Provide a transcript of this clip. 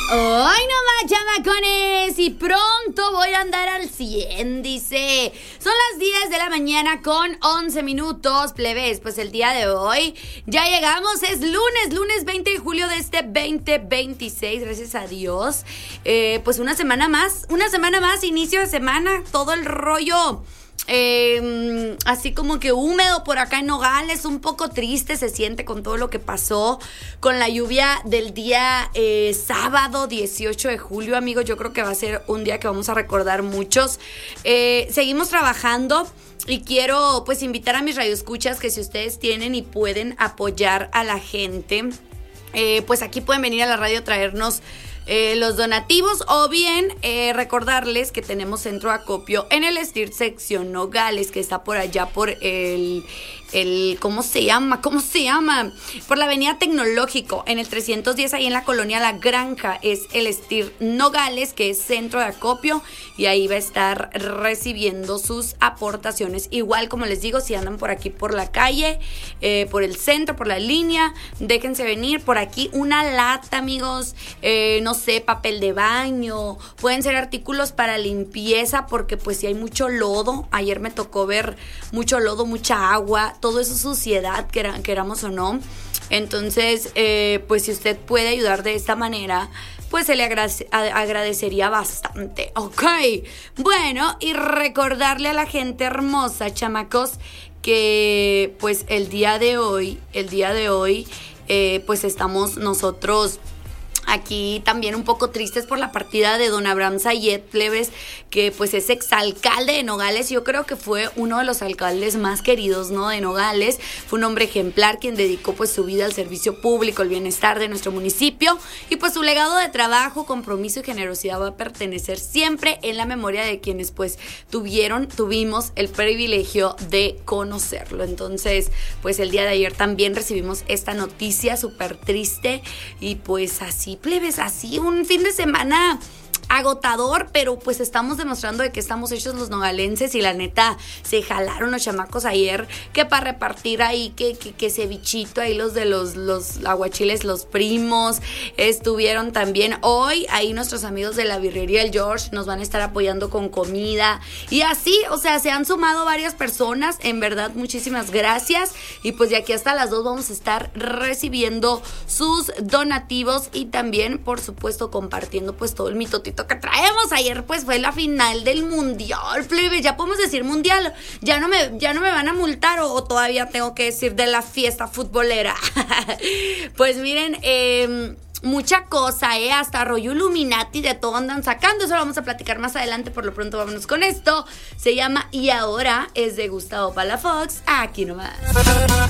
Hoy nomás, chamacones, y pronto voy a andar al 100, dice. Son las 10 de la mañana con 11 minutos, plebes. Pues el día de hoy ya llegamos, es lunes 20 de julio de este 2026, gracias a Dios. Pues una semana más, inicio de semana, todo el rollo así como que húmedo por acá en Nogales, un poco triste se siente con todo lo que pasó con la lluvia del día sábado 18 de julio, amigos. Yo creo que va a ser un día que vamos a recordar muchos. Seguimos trabajando y quiero pues invitar a mis radioescuchas que si ustedes tienen y pueden apoyar a la gente, pues aquí pueden venir a la radio a traernos los donativos, o bien recordarles que tenemos centro de acopio en el STIR sección Nogales, que está por allá por el ¿cómo se llama? Por la avenida Tecnológico, en el 310, ahí en la colonia La Granja, es el STIR Nogales, que es centro de acopio, y ahí va a estar recibiendo sus aportaciones. Igual, como les digo, si andan por aquí por la calle, por el centro, por la línea, déjense venir por aquí una lata, amigos, no sé, papel de baño, pueden ser artículos para limpieza, porque pues si hay mucho lodo, ayer me tocó ver mucho lodo, mucha agua, todo eso es suciedad, queramos o no. Entonces, pues si usted puede ayudar de esta manera, pues se le agradecería bastante, ¿ok? Bueno, y recordarle a la gente hermosa, chamacos, que pues el día de hoy, pues estamos nosotros aquí también un poco tristes por la partida de don Abraham Sayet, plebes, que pues es exalcalde de Nogales. Yo creo que fue uno de los alcaldes más queridos, ¿no?, de Nogales. Fue un hombre ejemplar quien dedicó pues su vida al servicio público, al bienestar de nuestro municipio, y pues su legado de trabajo, compromiso y generosidad va a pertenecer siempre en la memoria de quienes pues tuvimos el privilegio de conocerlo. Entonces, pues el día de ayer también recibimos esta noticia súper triste, y pues así, plebes, así un fin de semana agotador, pero pues estamos demostrando de que estamos hechos los nogalenses, y la neta se jalaron los chamacos ayer, que para repartir ahí que cevichito, ahí los de los aguachiles, los primos, estuvieron también hoy ahí nuestros amigos de la birrería El George, nos van a estar apoyando con comida, y así, o sea, se han sumado varias personas, en verdad, muchísimas gracias, y pues de aquí hasta las 2 vamos a estar recibiendo sus donativos, y también, por supuesto, compartiendo pues todo el mitotito que traemos. Ayer pues fue la final del mundial, plebe, ya podemos decir mundial, ya no me van a multar, o todavía tengo que decir de la fiesta futbolera. Pues miren, mucha cosa, hasta rollo Illuminati, de todo andan sacando, eso lo vamos a platicar más adelante. Por lo pronto vámonos con esto, se llama Y Ahora, es de Gustavo Palafox, aquí nomás.